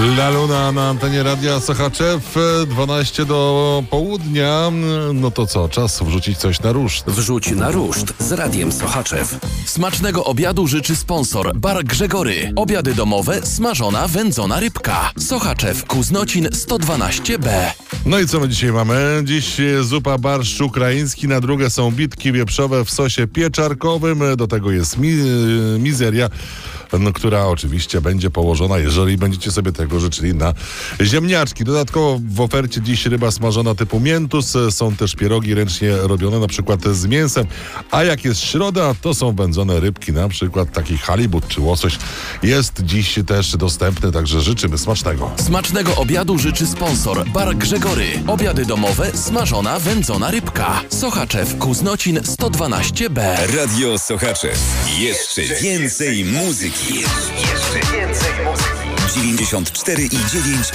La Luna na antenie Radia Sochaczew, 12 do południa. No to co, czas wrzucić coś na ruszt. Wrzuć na ruszt z Radiem Sochaczew. Smacznego obiadu życzy sponsor Bar Grzegory. Obiady domowe, smażona, wędzona rybka. Sochaczew, Kuznocin 112B. No i co my dzisiaj mamy? Dziś zupa barszcz ukraiński, na drugie są bitki wieprzowe w sosie pieczarkowym, do tego jest mizeria, która oczywiście będzie położona, jeżeli będziecie sobie tego życzyli, na ziemniaczki. Dodatkowo w ofercie dziś ryba smażona typu miętus, są też pierogi ręcznie robione, na przykład z mięsem, a jak jest środa, to są wędzone rybki, na przykład taki halibut czy łosoś jest dziś też dostępny, także życzymy smacznego. Smacznego obiadu życzy sponsor Bar Grzegory. Obiady domowe, smażona, wędzona rybka. Sochaczew, Kuznocin 112B. Radio Sochaczew. Jeszcze więcej muzyki. 94,9